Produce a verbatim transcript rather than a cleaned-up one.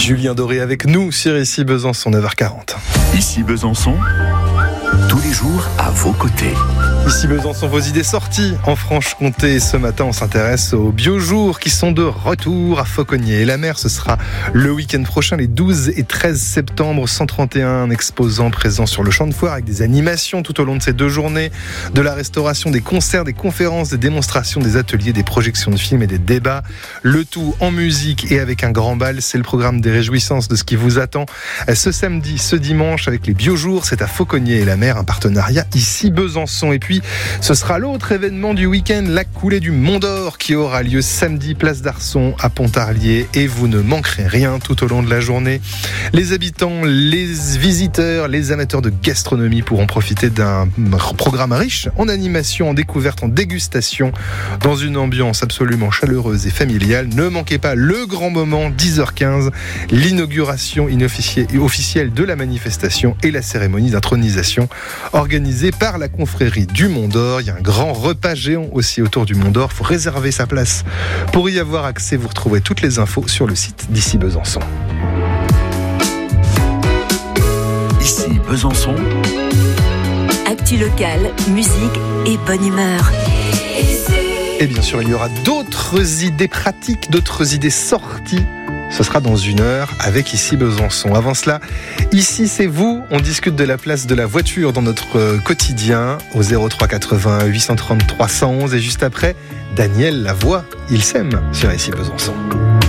Julien Doré avec nous sur Ici Besançon, neuf heures quarante. Ici Besançon, tous les jours à vos côtés. Ici Besançon, vos idées sorties en Franche-Comté. Ce matin, on s'intéresse aux biojours qui sont de retour à Fauconnier-et-la-Mer. Ce sera le week-end prochain, les douze et treize septembre. cent trente et un exposants présents sur le champ de foire avec des animations tout au long de ces deux journées. De la restauration, des concerts, des conférences, des démonstrations, des ateliers, des projections de films et des débats. Le tout en musique et avec un grand bal. C'est le programme des réjouissances de ce qui vous attend ce samedi, ce dimanche avec les biojours. C'est à Fauconnier-et-la-Mer, un partenariat Ici Besançon. Et puis, ce sera l'autre événement du week-end, la coulée du Mont d'Or, qui aura lieu samedi, place d'Arçon à Pontarlier. Et vous ne manquerez rien tout au long de la journée. Les habitants, les visiteurs, les amateurs de gastronomie pourront profiter d'un programme riche en animation, en découverte, en dégustation, dans une ambiance absolument chaleureuse et familiale. Ne manquez pas le grand moment, dix heures quinze, l'inauguration officielle de la manifestation et la cérémonie d'intronisation organisée par la confrérie du Mont d'Or. Il y a un grand repas géant aussi autour du Mont d'Or. Il faut réserver sa place. Pour y avoir accès, vous retrouverez toutes les infos sur le site d'Ici Besançon. Ici Besançon. Actu locale, musique et bonne humeur. Et bien sûr, il y aura d'autres idées pratiques, d'autres idées sorties. Ce sera dans une heure avec Ici Besançon. Avant cela, ici c'est vous. On discute de la place de la voiture dans notre quotidien au zéro trois quatre-vingts huit cent trente trois cent onze. Et juste après, Daniel Lavoie, il s'aime sur Ici Besançon.